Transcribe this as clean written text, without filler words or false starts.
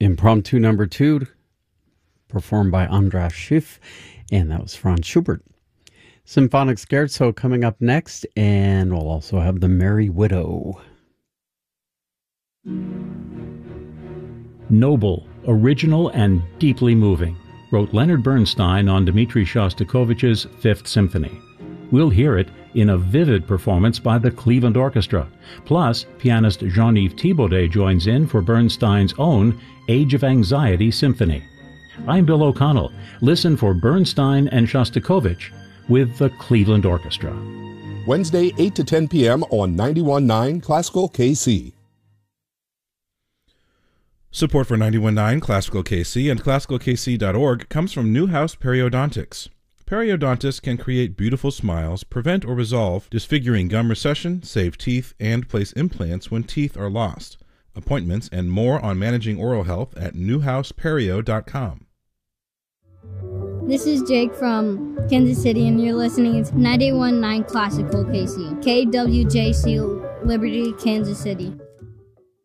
Impromptu number 2, performed by Andras Schiff, and that was Franz Schubert. Symphonic Scherzo coming up next, and we'll also have The Merry Widow. Noble, original, and deeply moving, wrote Leonard Bernstein on Dmitri Shostakovich's Fifth Symphony. We'll hear it in a vivid performance by the Cleveland Orchestra. Plus, pianist Jean-Yves Thibaudet joins in for Bernstein's own Age of Anxiety Symphony. I'm Bill O'Connell. Listen for Bernstein and Shostakovich with the Cleveland Orchestra. Wednesday, 8 to 10 p.m. on 91.9 Classical KC. Support for 91.9 Classical KC and ClassicalKC.org comes from Newhouse Periodontics. Periodontists can create beautiful smiles, prevent or resolve disfiguring gum recession, save teeth, and place implants when teeth are lost. Appointments and more on managing oral health at newhouseperio.com. This is Jake from Kansas City, and you're listening to 91.9 Classical KC, KWJC, Liberty, Kansas City.